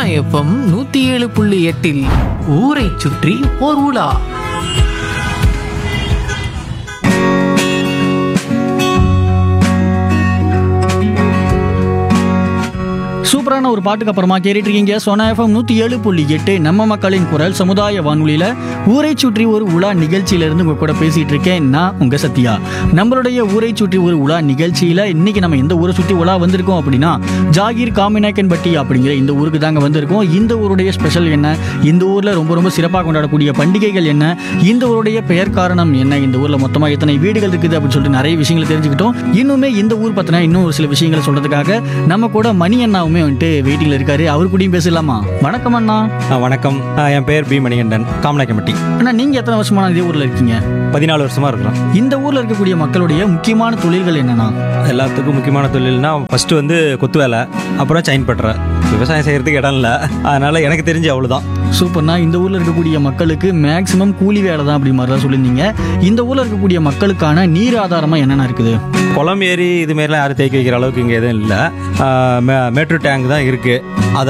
FM 107.8 ஊரை சுற்றி ஓர் உலா. சூப்பரான ஒரு பாட்டுக்கு அப்புறமா கேட்டுட்டு இருக்கீங்க சோனா எஃப்எம் 107.8 நம்ம மக்களின் குரல் சமுதாய வானொலியில ஊரை சுற்றி ஒரு உலா நிகழ்ச்சியில இருந்து உங்க கூட பேசிட்டு இருக்கேன். நான் உங்க சத்யா. நம்மளுடைய ஊரை சுற்றி ஒரு உலா நிகழ்ச்சியில இன்னைக்கு நம்ம எந்த ஊரை சுற்றி உலா வந்திருக்கோம் அப்படின்னா ஜாகீர் காமிநாயக்கன்பட்டி அப்படிங்கிற இந்த ஊருக்கு தாங்க வந்திருக்கோம். இந்த ஊருடைய ஸ்பெஷல் என்ன, இந்த ஊர்ல ரொம்ப ரொம்ப சிறப்பாக கொண்டாடக்கூடிய பண்டிகைகள் என்ன, இந்த ஊருடைய பெயர் காரணம் என்ன, இந்த ஊர்ல மொத்தமா எத்தனை வீடுகள் இருக்குது அப்படின்னு சொல்லிட்டு நிறைய விஷயங்களை தெரிஞ்சுக்கிட்டோம். இன்னுமே இந்த ஊர் பத்தினா இன்னும் ஒரு சில விஷயங்களை சொல்றதுக்காக நம்ம கூட மணி அண்ணாவுமே வந்துட்டு வெயிட்டிங்ல இருக்காரு. அவரு கூடயும் பேசலாமா? வணக்கம் அண்ணா. வணக்கம். என் பேர் பி மணிகண்டன், காமநாயக்கன்பட்டி. அண்ணா, நீங்க எத்தனை வருஷமா இதே ஊர்ல இருக்கீங்க? 14 வருஷமா இருக்கிறோம். இந்த ஊர்ல இருக்கக்கூடிய மக்களுடைய முக்கியமான தொழில்கள் என்னன்னா? எல்லாத்துக்கும் முக்கியமான தொழில்னா ஃபர்ஸ்ட் வந்து கொத்து வேலை, அப்புறம் செயின் பட்டுற. விவசாயம் செய்யறதுக்கு இடம் இல்லை, அதனால எனக்கு தெரிஞ்சு அவ்வளோதான். சூப்பர்ண்ணா. இந்த ஊர்ல இருக்கக்கூடிய மக்களுக்கு மேக்சிமம் கூலி வேலை தான் அப்படி மாதிரிலாம் சொல்லியிருந்தீங்க. இந்த ஊர்ல இருக்கக்கூடிய மக்களுக்கான நீர் ஆதாரமா என்னென்ன இருக்குது? குளம் ஏரி இது மாதிரிலாம் யாரும் தேக்கி வைக்கிற அளவுக்கு இங்கே எதுவும் இல்லை. மேட்ரு டேங்க் தான் இருக்குது.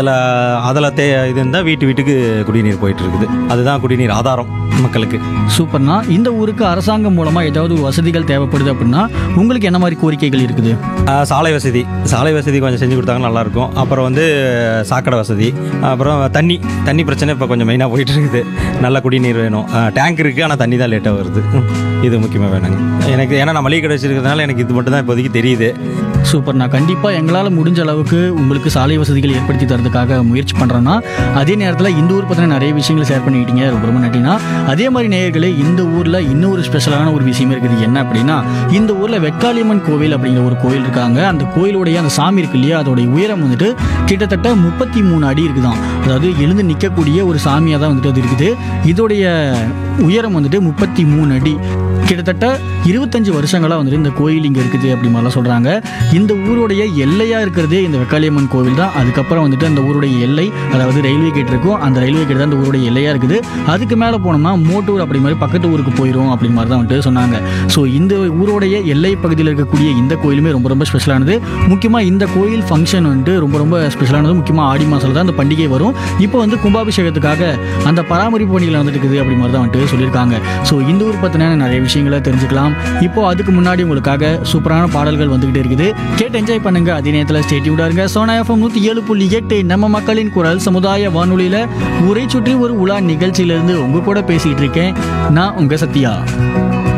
அதில் இது இருந்தால் வீட்டுக்கு குடிநீர் போயிட்டு இருக்குது. அதுதான் குடிநீர் ஆதாரம் மக்களுக்கு. சூப்பர்ண்ணா. இந்த ஊருக்கு அரசாங்கம் மூலமா ஏதாவது வசதிகள் தேவைப்படுது அப்படின்னா உங்களுக்கு என்ன மாதிரி கோரிக்கைகள் இருக்குது? சாலை வசதி கொஞ்சம் செஞ்சு கொடுத்தாங்கன்னா நல்லாயிருக்கும். அப்புறம் வந்து சாக்கடை வசதி, அப்புறம் தண்ணி பிரச்சனை இப்போ கொஞ்சம் மெயினாக போயிட்டு இருக்குது. நல்ல குடிநீர் வேணும். டேங்க் இருக்குது, ஆனால் தண்ணி தான் லேட்டாக வருது. இது முக்கியமாக வேணுங்க எனக்கு. ஏன்னா நான் மளிகை கடை வச்சிருக்கிறதுனால எனக்கு இது மட்டும் தான் இப்போதைக்கு தெரியுது. சூப்பர்ண்ணா. கண்டிப்பாக எங்களால் முடிஞ்ச அளவுக்கு உங்களுக்கு சாலை வசதிகள் ஏற்படுத்தி தரதுக்காக முயற்சி பண்ணுறோன்னா, அதே நேரத்தில் இந்த ஊர் பற்றின நிறைய விஷயங்களை ஷேர் பண்ணிக்கிட்டீங்க. ரொம்ப ரொம்ப நன்றினா. அதே மாதிரி நேயர்களே, இந்த ஊரில் இன்னொரு ஸ்பெஷலான ஒரு விஷயம் இருக்குது. என்ன அப்படின்னா, இந்த ஊரில் வெக்காளியம்மன் கோவில் அப்படிங்கிற ஒரு கோவில் இருக்காங்க. அந்த கோயிலுடைய அந்த சாமி இருக்கு இல்லையா, அதோடைய உயரம் வந்துட்டு கிட்டத்தட்ட 33 அடி இருக்குதான். அதாவது எழுந்து நிற்கக்கூடிய ஒரு சாமியாக தான் வந்துட்டு அது இருக்குது. இதோடைய உயரம் வந்துட்டு 33 அடி. கிட்டத்தட்ட 25 வருஷங்களாக வந்துட்டு இந்த கோயில் இங்கே இருக்குது அப்படி மாதிரிலாம் சொல்கிறாங்க. இந்த ஊருடைய எல்லையாக இருக்கிறதே இந்த வெக்காளியம்மன் கோவில் தான். அதுக்கப்புறம் வந்துட்டு அந்த ஊருடைய எல்லை, அதாவது ரயில்வே கேட் இருக்கும், அந்த ரயில்வே கேட் தான் இந்த ஊருடைய எல்லையாக இருக்குது. அதுக்கு மேலே போனோம்னா மோட்டூர் அப்படி மாதிரி பக்கத்து ஊருக்கு போயிடும் அப்படி மாதிரி தான் வந்துட்டு சொன்னாங்க. ஸோ இந்த ஊருடைய எல்லை பகுதியில் இருக்கக்கூடிய இந்த கோயிலுமே ரொம்ப ரொம்ப ஸ்பெஷலானது. முக்கியமாக இந்த கோயில் ஃபங்க்ஷன் வந்துட்டு ரொம்ப ரொம்ப ஸ்பெஷலானது. முக்கியமாக ஆடி மாதத்தில் தான் அந்த பண்டிகை வரும். இப்போ வந்து கும்பாபிஷேகத்துக்காக அந்த பராமரிப்பு பணிகள் வந்துட்டு இருக்குது அப்படி மாதிரி தான் வந்துட்டு சொல்லியிருக்காங்க. ஸோ இந்த ஊர் பற்றின நிறைய விஷயங்களை தெரிஞ்சுக்கலாம். இப்போ அதுக்கு முன்னாடி உங்களுக்காக சூப்பரான பாடல்கள் வந்துகிட்டே இருக்குது. கேட்டு என்ஜாய் பண்ணுங்க. அதே நேரத்தில் ஸ்டே டியூன்டா இருங்க. சோனா எஃப்எம் 107.8 நம்ம மக்களின் குரல் சமுதாய வானொலியில ஊரை சுற்றி ஒரு உலா நிகழ்ச்சியிலிருந்து உங்க கூட பேசிட்டு இருக்கேன். நான் உங்க சத்யா.